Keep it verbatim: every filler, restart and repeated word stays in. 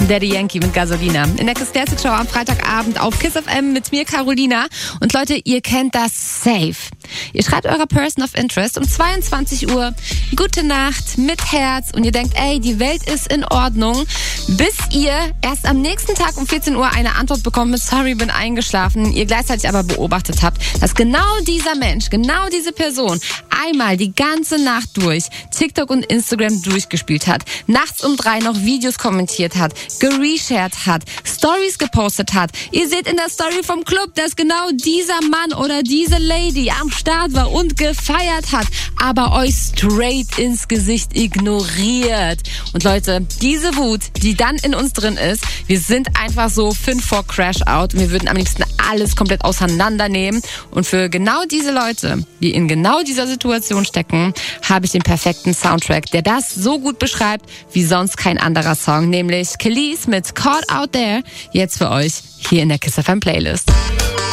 Daddy Yankee mit Gasolina. In der Kiss Classic Show am Freitagabend auf Kiss F M mit mir, Carolina. Und Leute, ihr kennt das safe. Ihr schreibt eurer Person of Interest um zweiundzwanzig Uhr Gute Nacht mit Herz und ihr denkt, ey, die Welt ist in Ordnung, bis ihr erst am nächsten Tag um vierzehn Uhr eine Antwort bekommt mit sorry, bin eingeschlafen. Ihr gleichzeitig aber beobachtet habt, dass genau dieser Mensch, genau diese Person einmal die ganze Nacht durch TikTok und Instagram durchgespielt hat, nachts um drei noch Videos kommentiert hat, gereshared hat, Stories gepostet hat. Ihr seht in der Story vom Club, dass genau dieser Mann oder diese Lady am Start war und gefeiert hat, aber euch straight ins Gesicht ignoriert. Und Leute, diese Wut, die dann in uns drin ist, wir sind einfach so fünf vor Crash Out und wir würden am liebsten alles komplett auseinandernehmen. Und für genau diese Leute, die in genau dieser Situation stecken, habe ich den perfekten Soundtrack, der das so gut beschreibt wie sonst kein anderer Song, nämlich Kelis mit Caught Out There, jetzt für euch hier in der Kiss F M Playlist.